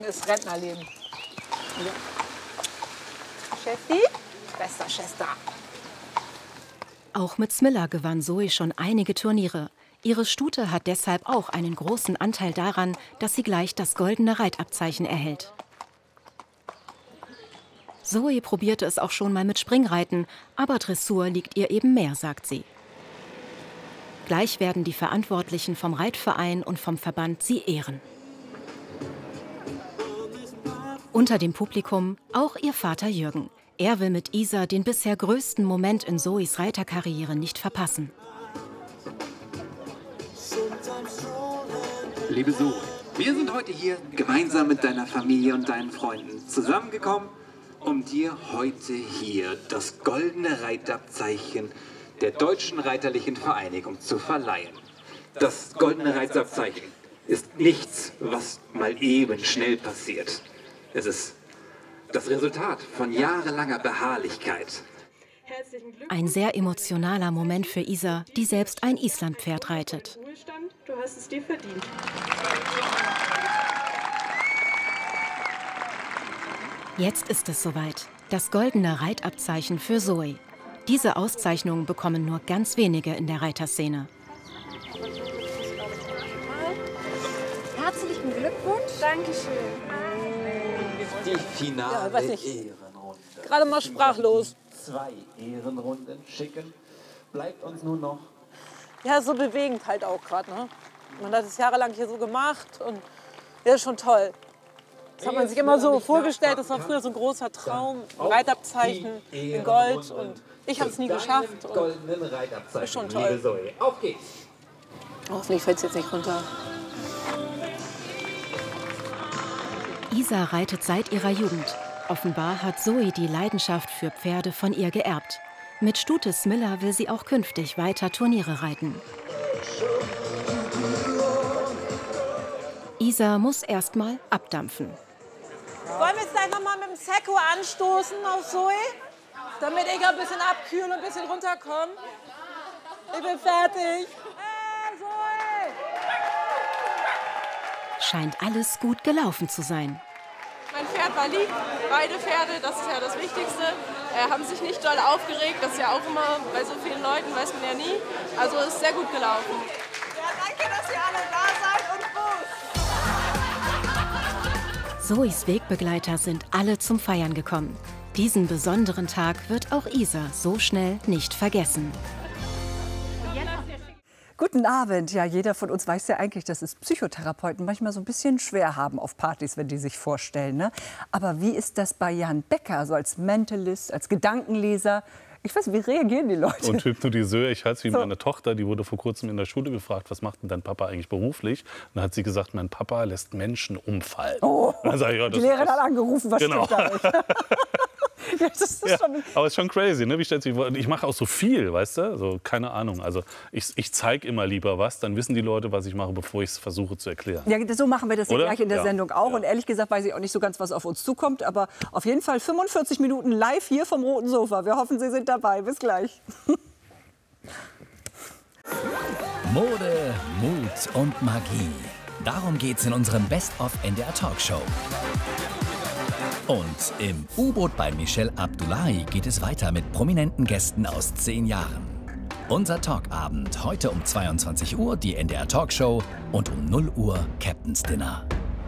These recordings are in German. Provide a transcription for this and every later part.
ist Rentnerleben. Ja. Chefti? Bester Schwester. Auch mit Smilla gewann Zoe schon einige Turniere. Ihre Stute hat deshalb auch einen großen Anteil daran, dass sie gleich das goldene Reitabzeichen erhält. Zoe probierte es auch schon mal mit Springreiten, aber Dressur liegt ihr eben mehr, sagt sie. Gleich werden die Verantwortlichen vom Reitverein und vom Verband sie ehren. Unter dem Publikum auch ihr Vater Jürgen. Er will mit Isa den bisher größten Moment in Zoes Reiterkarriere nicht verpassen. Liebe Zoe, wir sind heute hier gemeinsam mit deiner Familie und deinen Freunden zusammengekommen, um dir heute hier das goldene Reitabzeichen der Deutschen Reiterlichen Vereinigung zu verleihen. Das goldene Reitabzeichen ist nichts, was mal eben schnell passiert. Es ist das Resultat von jahrelanger Beharrlichkeit. Ein sehr emotionaler Moment für Isa, die selbst ein Islandpferd reitet. Du hast es dir verdient. Jetzt ist es soweit. Das goldene Reitabzeichen für Zoe. Diese Auszeichnung bekommen nur ganz wenige in der Reiterszene. Herzlichen Glückwunsch. Dankeschön. Die finale Ehrenrunde. Gerade mal sprachlos. 2 Ehrenrunden schicken. Bleibt uns nun noch. Ja, so bewegend halt auch gerade. Ne? Man hat es jahrelang hier so gemacht und ja, ist schon toll. Das hat man sich immer so vorgestellt, das war früher so ein großer Traum. Reitabzeichen in Gold und ich habe es nie geschafft. Und ist schon toll. Auf geht's. Hoffentlich fällt es jetzt nicht runter. Isa reitet seit ihrer Jugend. Offenbar hat Zoe die Leidenschaft für Pferde von ihr geerbt. Mit Stute Smilla will sie auch künftig weiter Turniere reiten. Isa muss erst mal abdampfen. Wollen wir jetzt gleich noch mal mit dem Sekko anstoßen auf Zoe? Damit ich ein bisschen abkühle und ein bisschen runterkomme. Ich bin fertig. Zoe! Scheint alles gut gelaufen zu sein. Mein Pferd war lieb, beide Pferde, das ist ja das Wichtigste. Haben sich nicht doll aufgeregt, das ist ja auch immer bei so vielen Leuten, weiß man ja nie. Also ist sehr gut gelaufen. Ja, danke, dass ihr alle da seid und Gruß. Zoes Wegbegleiter sind alle zum Feiern gekommen. Diesen besonderen Tag wird auch Isa so schnell nicht vergessen. Guten Abend. Ja, jeder von uns weiß ja eigentlich, dass es Psychotherapeuten manchmal so ein bisschen schwer haben auf Partys, wenn die sich vorstellen. Ne? Aber wie ist das bei Jan Becker, so als Mentalist, als Gedankenleser? Ich weiß, wie reagieren die Leute? Und Hypnotiseur, ich halte es wie meine Tochter, die wurde vor kurzem in der Schule gefragt, was macht denn dein Papa eigentlich beruflich? Und dann hat sie gesagt, mein Papa lässt Menschen umfallen. Oh, dann sag ich, ja, die Lehrerin hat angerufen, was genau. stimmt da nicht? Ja, das ist ja, schon... aber es ist schon crazy, ne? Wie stellt sich, ich mache auch so viel, weißt du? Also, keine Ahnung. Also ich zeige immer lieber was, dann wissen die Leute, was ich mache, bevor ich es versuche zu erklären. Ja, so machen wir das ja gleich in der Sendung auch. Ja. Und ehrlich gesagt weiß ich auch nicht so ganz, was auf uns zukommt. Aber auf jeden Fall 45 Minuten live hier vom Roten Sofa. Wir hoffen, Sie sind dabei. Bis gleich. Mode, Mut und Magie. Darum geht's in unserem Best-of NDR Talkshow. Und im U-Boot bei Michelle Abdullahi geht es weiter mit prominenten Gästen aus 10 Jahren. Unser Talkabend heute um 22 Uhr die NDR Talkshow und um 0 Uhr Captain's Dinner.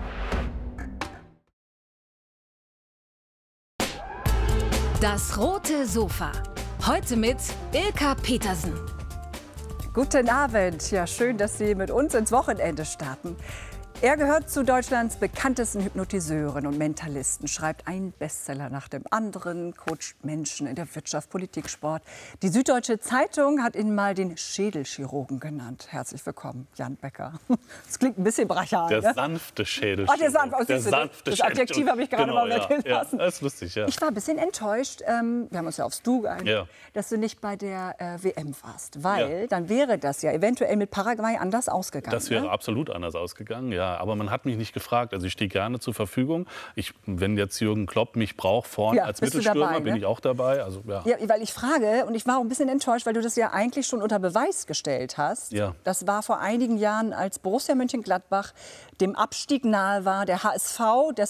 Das Rote Sofa. Heute mit Ilka Petersen. Guten Abend. Ja, schön, dass Sie mit uns ins Wochenende starten. Er gehört zu Deutschlands bekanntesten Hypnotiseuren und Mentalisten, schreibt einen Bestseller nach dem anderen, coacht Menschen in der Wirtschaft, Politik, Sport. Die Süddeutsche Zeitung hat ihn mal den Schädelchirurgen genannt. Herzlich willkommen, Jan Becker. Das klingt ein bisschen brachial. Der sanfte Schädelchirurg. Ach, der sanfte das Adjektiv habe ich gerade genau, mal weggelassen. Ja, das ist lustig, ja. Ich war ein bisschen enttäuscht, wir haben uns ja aufs Du geeinigt, Ja. dass du nicht bei der WM warst. Weil dann wäre das ja eventuell mit Paraguay anders ausgegangen. Das wäre ne? absolut anders ausgegangen, ja. Aber man hat mich nicht gefragt. Also ich stehe gerne zur Verfügung. Wenn jetzt Jürgen Klopp mich braucht vorne als bist du Mittelstürmer, dabei, bin ne? ich auch dabei. Also, Ja, weil ich frage, und ich war auch ein bisschen enttäuscht, weil du das ja eigentlich schon unter Beweis gestellt hast. Ja. Das war vor einigen Jahren, als Borussia Mönchengladbach dem Abstieg nahe war, der HSV,